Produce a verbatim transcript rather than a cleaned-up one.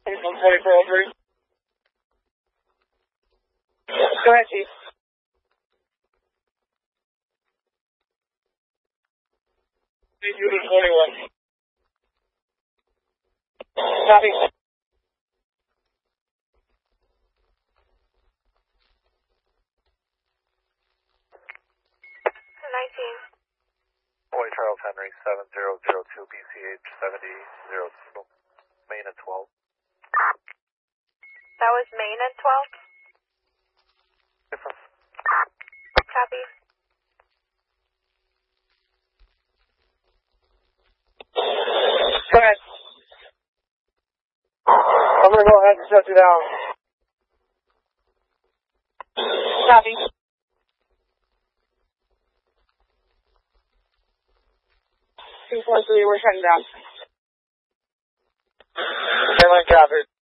one forty-four oh three. Go ahead, Chief. Unit twenty-one. Copy. nineteen. Boy Charles Henry seven zero zero two B C H seventy zero two. Main at twelve. That was Main at twelve? Different. Copy. Go ahead. I'm going to go ahead and shut you down. Copy. two four three, we're shutting down. Airline traffic.